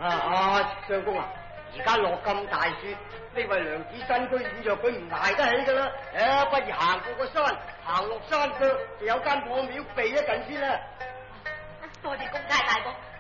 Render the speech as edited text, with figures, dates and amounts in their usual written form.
相公啊，而家落咁大雪，呢位娘子身居軟弱，佢唔捱得起噶啦。不如行過個山，行落山腳就有間破廟避一陣先啦。 多謝公差大哥。